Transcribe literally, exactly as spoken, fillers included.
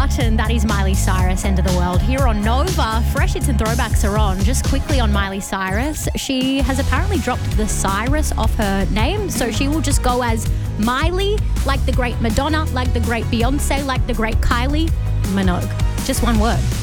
Martin, that is Miley Cyrus, End of the World. Here on Nova, fresh hits and throwbacks are on. Just quickly on Miley Cyrus, she has apparently dropped the Cyrus off her name, so she will just go as Miley, like the great Madonna, like the great Beyonce, like the great Kylie Minogue. Just one word.